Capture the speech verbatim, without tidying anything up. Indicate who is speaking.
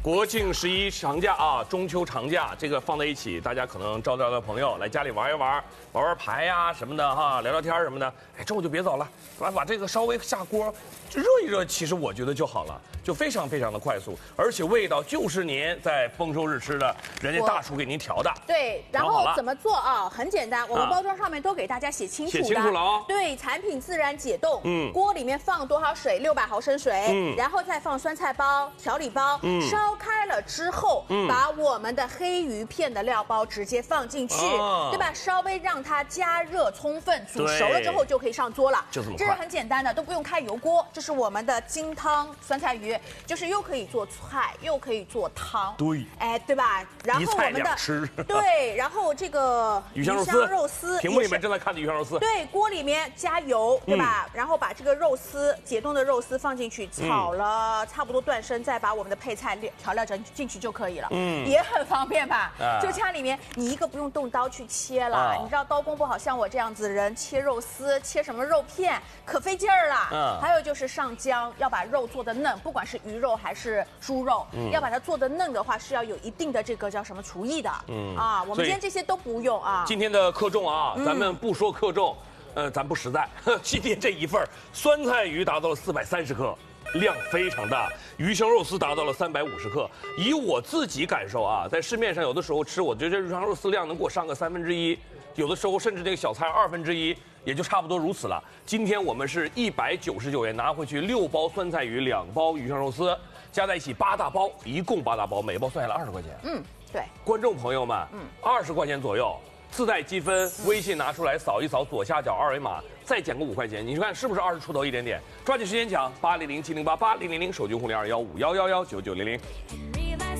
Speaker 1: 国庆十一长假啊，中秋长假这个放在一起，大家可能招招的朋友来家里玩一玩，玩玩牌呀、啊、什么的哈，聊聊天什么的。哎，中午就别走了，来把这个稍微下锅热一热，其实我觉得就好了，就非常非常的快速，而且味道就是您在丰收日吃的，人家大厨给您调的。
Speaker 2: 对，然后怎么做啊？很简单，我们包装上面都给大家写清楚的。
Speaker 1: 写清楚了哦。
Speaker 2: 对，产品自然解冻。嗯。锅里面放多少水？六百毫升水。嗯。然后再放酸菜包、调理包。嗯。烧开了之后，嗯，把我们的黑鱼片的料包直接放进去，对吧？稍微让它加热充分，煮熟了之后就可以上桌了。
Speaker 1: 就这么快。
Speaker 2: 这是很简单的，都不用开油锅。这是我们的金汤酸菜鱼，就是又可以做菜，又可以做汤。
Speaker 1: 对。
Speaker 2: 哎，对吧？然后我们的
Speaker 1: 吃。
Speaker 2: 对，然后这个
Speaker 1: 鱼香肉丝，
Speaker 2: 肉丝
Speaker 1: 屏幕里面正在看的鱼香肉丝。
Speaker 2: 对，锅里面加油，对吧？嗯、然后把这个肉丝解冻的肉丝放进去，炒了差不多断生，再把我们的配菜调料整进去就可以了。嗯，也很方便吧？啊、就家里面你一个不用动刀去切了，啊、你知道刀工不好，像我这样子的人切肉丝、切什么肉片可费劲儿了。嗯，还有就是上浆，要把肉做的嫩，不管是鱼肉还是猪肉，嗯、要把它做的嫩的话，是要有一定的这个叫什么厨艺的。嗯啊，我们今天这些都不用啊。
Speaker 1: 今天的克重啊，咱们不说克重，呃，咱不实在。今天这一份酸菜鱼达到了四百三十克。量非常大，鱼香肉丝达到了三百五十克。以我自己感受啊，在市面上有的时候吃，我觉得这鱼香肉丝量能给我上个三分之一，有的时候甚至这个小菜二分之一，也就差不多如此了。今天我们是一百九十九元拿回去六包酸菜鱼，两包鱼香肉丝，加在一起八大包，一共八大包，每包算下来二十块钱。
Speaker 2: 嗯，对。观
Speaker 1: 众朋友们，嗯，二十块钱左右。自带积分，微信拿出来扫一扫左下角二维码，再减个五块钱，你看是不是二十出头一点点？抓紧时间抢八零零七零八八零零零手机红零二幺五幺幺幺九九零零。